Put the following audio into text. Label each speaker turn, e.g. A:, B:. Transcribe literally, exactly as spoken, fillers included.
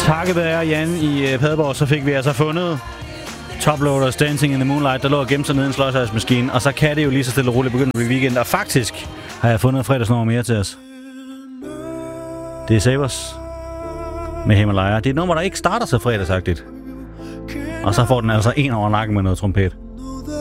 A: Takket være Jan i uh, Padborg, så fik vi altså fundet Toploaders Dancing in the Moonlight, der lå og gemte sig nede i en slåsejsmaskine. Og så kan det jo lige så stille og roligt begynde at blive weekend. Og faktisk har jeg fundet fredagsnummer mere til os. Det er Sabers med Himalaya. Det er et nummer, der ikke starter så fredagsagtigt. Og så får den altså en over nakken med noget trompet.